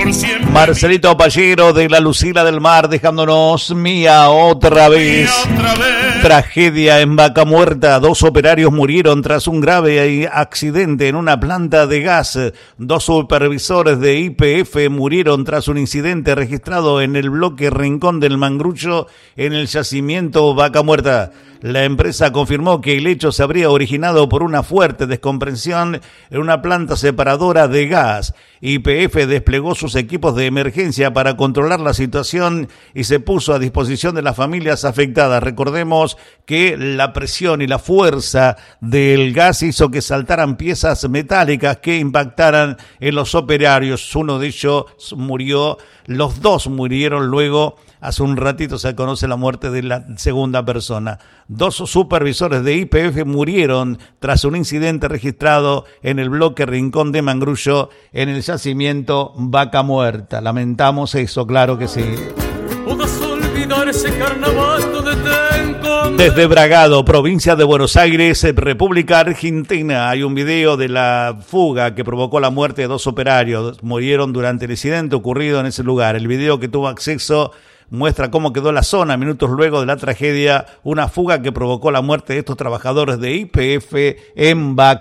por siempre. Marcelito Pallero de la Lucila del Mar dejándonos Mía otra vez. Tragedia en Vaca Muerta. 2 operarios murieron tras un grave accidente en una planta de gas. 2 supervisores de YPF murieron tras un incidente registrado en el bloque Rincón del Mangrullo en el yacimiento Vaca Muerta. La empresa confirmó que el hecho se habría originado por una fuerte descompresión en una planta separadora de gas. YPF desplegó sus equipos de emergencia para controlar la situación y se puso a disposición de las familias afectadas. Recordemos que la presión y la fuerza del gas hizo que saltaran piezas metálicas que impactaran en los operarios. Uno de ellos murió, los 2 murieron luego. Hace un ratito se conoce la muerte de la segunda persona. 2 supervisores de YPF murieron tras un incidente registrado en el bloque Rincón de Mangrullo en el yacimiento Vaca Muerta. Lamentamos eso, claro que sí. Desde Bragado, provincia de Buenos Aires, República Argentina, hay un video de la fuga que provocó la muerte de 2 operarios. Murieron durante el incidente ocurrido en ese lugar. El video que tuvo acceso muestra cómo quedó la zona minutos luego de la tragedia, una fuga que provocó la muerte de estos trabajadores de YPF en Vaca